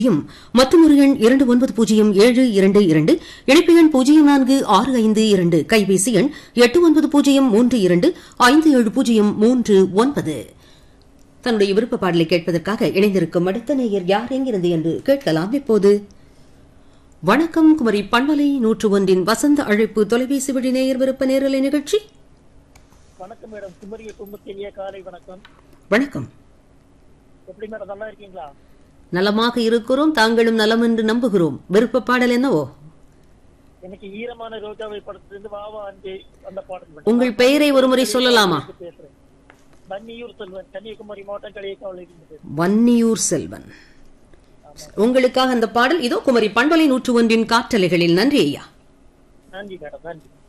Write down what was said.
மற்றும் ஒரு எண் 290722 இணைப்பு எண் 0465 கைபேசி எண் 8903257039. தன்னுடைய விருப்ப பாடலை கேட்பதற்காக இணைந்திருக்கும் அடுத்த நேயர் யார் எங்கிருந்து என்று கேட்கலாம். இப்போது வணக்கம் குமரி பண்பலை 101 வசந்த அழைப்பு தொலைபேசி வழி நேயர் விருப்ப நேரலை நிகழ்ச்சி. வணக்கம் மேடம், குமரிய கும்பத்திலேயே காலை வணக்கம். வணக்கம். எப்படி மேடம், நல்லா இருக்கீங்களா? நலமாக இருக்கிறோம், தாங்களும் நலம் என்று நம்புகிறோம். விருப்ப பாடல் என்னவோ? எனக்கு ஈரமான ரோஜாவை படத்திலிருந்து வாவா அன்பே அந்த பாடல். உங்கள் பெயரை ஒருமுறை சொல்லலாமா? வன்னியூர் செல்வன், கன்னியாகுமரி மாவட்டம் களியக்காவல். வன்னியூர் செல்வன், உங்களுக்காக அந்த பாடல் இதோ குமரி பண்பலை 101 காற்றலைகளில். நன்றி ஐயா. நன்றி மேடம், நன்றி.